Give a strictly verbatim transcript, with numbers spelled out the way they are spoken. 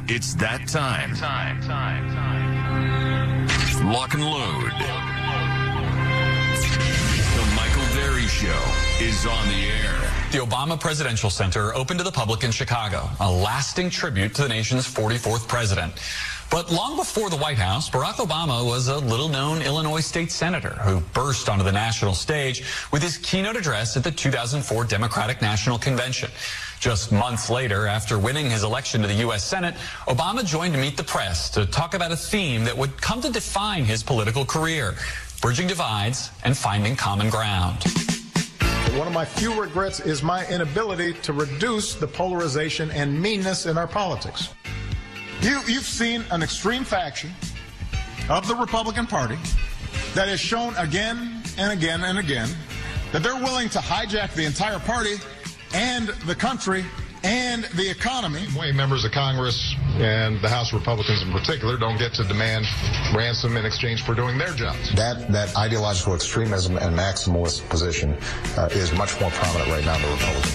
It's that time. Time, time, time. Lock and load. The Michael Berry Show is on the air. The Obama Presidential Center opened to the public in Chicago, a lasting tribute to the nation's forty-fourth president. But long before the White House, Barack Obama was a little-known Illinois state senator who burst onto the national stage with his keynote address at the two thousand four Democratic National Convention. Just months later, after winning his election to the U S Senate, Obama joined Meet the Press to talk about a theme that would come to define his political career: bridging divides and finding common ground. One of my few regrets is my inability to reduce the polarization and meanness in our politics. You, you've seen an extreme faction of the Republican Party that has shown again and again and again that they're willing to hijack the entire party and the country and the economy. Way members of Congress and the House Republicans in particular don't get to demand ransom in exchange for doing their jobs. That that ideological extremism and maximalist position uh, is much more prominent right now in the Republican